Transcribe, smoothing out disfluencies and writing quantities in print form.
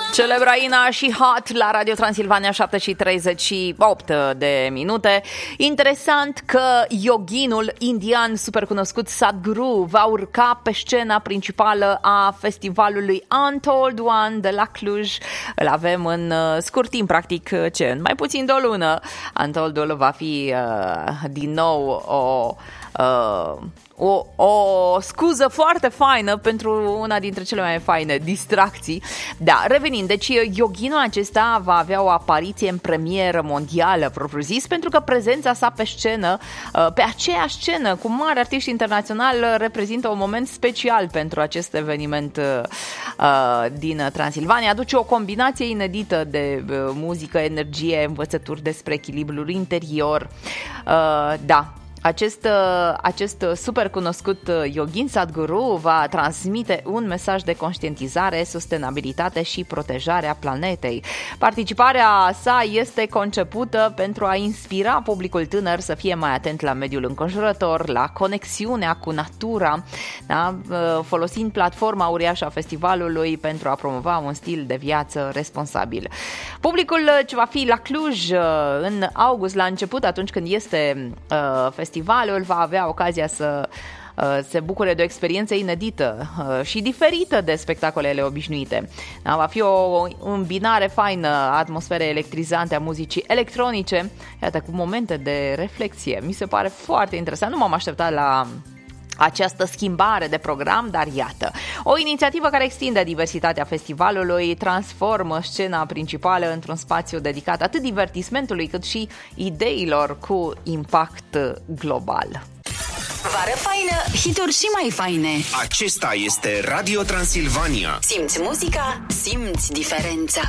Celebra Ina și Hot la Radio Transilvania, 7:38 de minute. Interesant că yoghinul indian supercunoscut Sadhguru va urca pe scena principală a festivalului Untold One de la Cluj. Îl avem în scurt timp, practic, în mai puțin de o lună. Untold-ul va fi din nou o scuză foarte faină pentru una dintre cele mai faine distracții. Da, revenind, deci yoghinul acesta va avea o apariție în premieră mondială, propriu-zis, pentru că prezența sa pe scenă, pe aceeași scenă cu mari artiști internaționali, reprezintă un moment special pentru acest eveniment din Transilvania. Aduce o combinație inedită de muzică, energie, învățături despre echilibrul interior. Da. Acest super cunoscut yoghin Sadhguru va transmite un mesaj de conștientizare, sustenabilitate și protejarea planetei. Participarea sa este concepută pentru a inspira publicul tânăr să fie mai atent la mediul înconjurător, la conexiunea cu natura, da? Folosind platforma uriașă a festivalului pentru a promova un stil de viață responsabil. Publicul ce va fi la Cluj în august, la început, atunci când este festivalul, va avea ocazia să se bucure de o experiență inedită și diferită de spectacolele obișnuite. Da, va fi o îmbinare faină a atmosferei electrizante, a muzicii electronice, iată, cu momente de reflexie. Mi se pare foarte interesant, nu m-am așteptat la această schimbare de program, dar iată, o inițiativă care extinde diversitatea festivalului, transformă scena principală într-un spațiu dedicat atât divertismentului cât și ideilor cu impact global. Vară faină, hituri și mai faine. Acesta este Radio Transilvania. Simți muzica, simți diferența.